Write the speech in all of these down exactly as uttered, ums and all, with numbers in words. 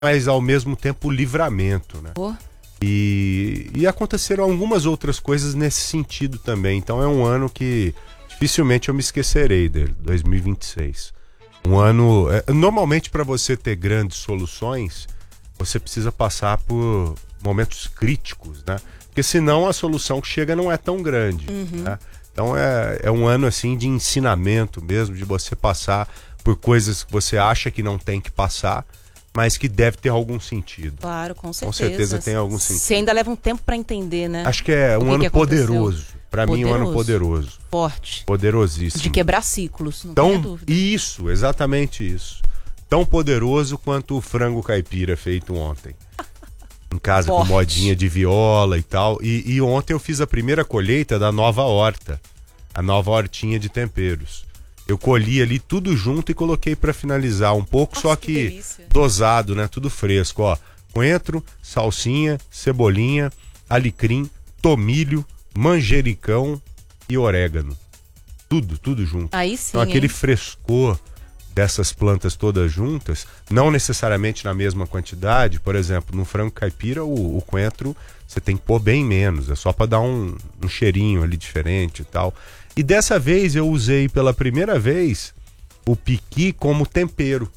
mas ao mesmo tempo livramento, né? Oh. E, e aconteceram algumas outras coisas nesse sentido também. Então é um ano que dificilmente eu me esquecerei dele, dois mil e vinte e seis. Um ano... É, normalmente para você ter grandes soluções, você precisa passar por momentos críticos, né? Porque senão a solução que chega não é tão grande, uhum. né? Então é, é um ano assim de ensinamento mesmo, de você passar por coisas que você acha que não tem que passar, mas que deve ter algum sentido. Claro, com certeza. Com certeza tem algum sentido. Você ainda leva um tempo para entender, né? Acho que é um que ano que poderoso. Para mim, um ano poderoso. Forte. Poderosíssimo. De quebrar ciclos, não Tão, tenha dúvida. Isso, exatamente isso. Tão poderoso quanto o frango caipira feito ontem. Em casa Forte. Com modinha de viola e tal. E, e ontem eu fiz a primeira colheita da nova horta. A nova hortinha de temperos. Eu colhi ali tudo junto e coloquei para finalizar um pouco, Nossa, só que que delícia. Dosado, né? Tudo fresco, ó. Coentro, salsinha, cebolinha, alecrim, tomilho, manjericão e orégano. Tudo, tudo junto. Aí sim, então aquele hein? frescor dessas plantas todas juntas, não necessariamente na mesma quantidade. Por exemplo, no frango caipira, o, o coentro você tem que pôr bem menos, é só para dar um, um cheirinho ali diferente e tal. E dessa vez eu usei pela primeira vez o piqui como tempero.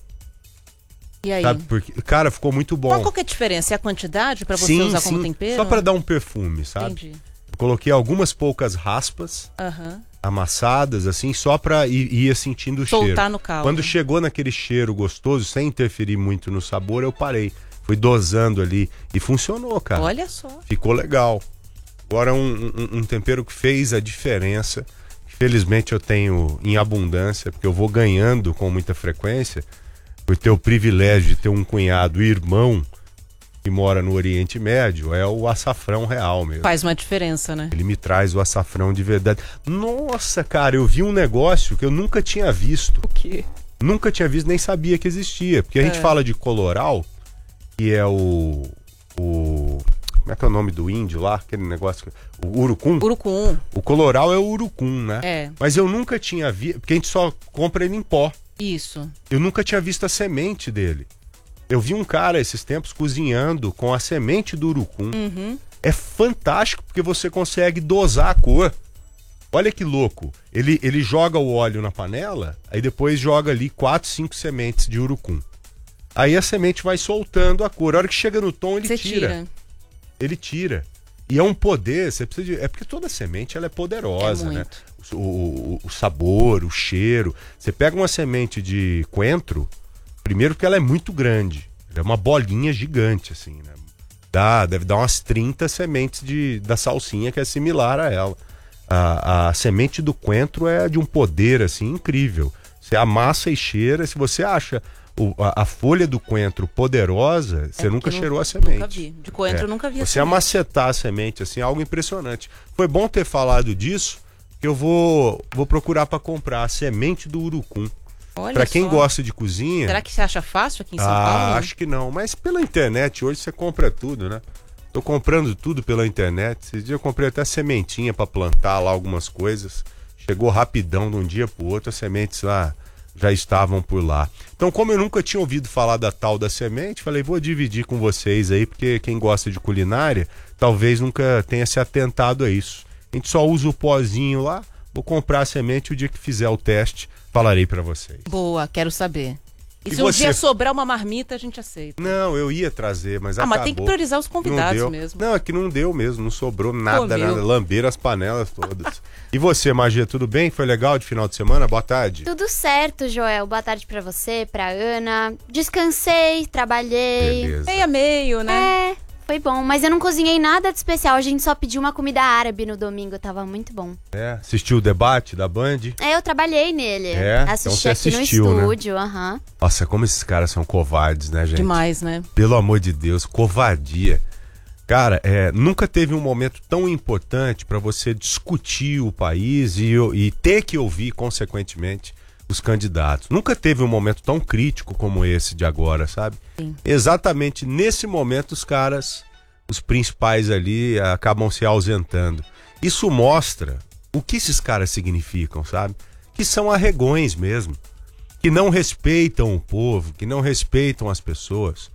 E aí? Sabe? Porque, cara, ficou muito bom. Qual, qual que é a diferença? É a quantidade para você sim, usar sim. como tempero? Só para dar um perfume, sabe? Entendi. Eu coloquei algumas poucas raspas Uhum. amassadas, assim, só pra ir, ia sentindo o cheiro. Soltar no caldo. Quando chegou naquele cheiro gostoso, sem interferir muito no sabor, eu parei. Fui dosando ali e funcionou, cara. Olha só. Ficou legal. Agora um, um, um tempero que fez a diferença. Felizmente eu tenho em abundância, porque eu vou ganhando com muita frequência, por ter o privilégio de ter um cunhado irmão que mora no Oriente Médio, é o açafrão real mesmo. Faz uma diferença, né? Ele me traz o açafrão de verdade. Nossa, cara, eu vi um negócio que eu nunca tinha visto. O quê? Nunca tinha visto, nem sabia que existia. Porque a É. gente fala de coloral, que é o... o como é que é o nome do índio lá? Aquele negócio... O urucum? Urucum. O coloral é o urucum, né? É. Mas eu nunca tinha visto... Porque a gente só compra ele em pó. Isso. Eu nunca tinha visto a semente dele. Eu vi um cara esses tempos cozinhando com a semente do urucum. Uhum. É fantástico porque você consegue dosar a cor. Olha que louco. Ele, ele joga o óleo na panela, aí depois joga ali quatro, cinco sementes de urucum. Aí a semente vai soltando a cor. A hora que chega no tom, ele Você tira. tira. Ele tira. E é um poder, você precisa de... É porque toda semente ela é poderosa, É né? muito. O, o, o sabor, o cheiro. Você pega uma semente de coentro, primeiro porque ela é muito grande. Ela é uma bolinha gigante, assim, né? Dá, deve dar umas trinta sementes de, da salsinha, que é similar a ela. A, a semente do coentro é de um poder, assim, incrível. Você amassa e cheira. Se você acha o, a, a folha do coentro poderosa, você É nunca porque cheirou nu- a semente. Nunca vi. De coentro É. eu nunca vi Você assim. amacetar a semente, assim, é algo impressionante. Foi bom ter falado disso, que eu vou, vou procurar para comprar a semente do urucum. Olha Para quem só. gosta de cozinha... Será que você acha fácil aqui em São ah, Paulo? acho que não. Mas pela internet hoje você compra tudo, né? Tô comprando tudo pela internet. Esses dias eu comprei até sementinha para plantar lá algumas coisas. Chegou rapidão de um dia pro outro, as sementes lá já estavam por lá. Então, como eu nunca tinha ouvido falar da tal da semente, falei, vou dividir com vocês aí, porque quem gosta de culinária talvez nunca tenha se atentado a isso. A gente só usa o pozinho lá, vou comprar a semente o dia que fizer o teste, falarei para vocês. Boa, quero saber. E, E se um você- dia sobrar uma marmita, a gente aceita. Não, eu ia trazer, mas Ah, acabou. mas tem que priorizar os convidados Não deu. mesmo. Não, é que não deu mesmo, não sobrou nada, Comeu. nada. Lamberam as panelas todas. E você, Magia, tudo bem? Foi legal de final de semana? Boa tarde. Tudo certo, Joel. Boa tarde pra você, pra Ana. Descansei, trabalhei. Beleza. Meio a meio, né? É, foi bom. Mas eu não cozinhei nada de especial. A gente só pediu uma comida árabe no domingo. Tava muito bom. É, assistiu o debate da Band? É, eu trabalhei nele. É? Então Assisti você aqui assistiu, no né? estúdio, aham. Nossa, como esses caras são covardes, né, gente? Demais, né? Pelo amor de Deus, covardia. Cara, é, nunca teve um momento tão importante para você discutir o país e, e ter que ouvir, consequentemente, os candidatos. Nunca teve um momento tão crítico como esse de agora, sabe? Sim. Exatamente nesse momento os caras, os principais ali, acabam se ausentando. Isso mostra o que esses caras significam, sabe? Que são arregões mesmo, que não respeitam o povo, que não respeitam as pessoas.